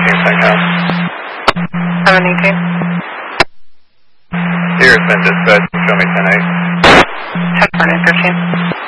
House. 718. Here, send dispatch, show me 10-8. 10-15.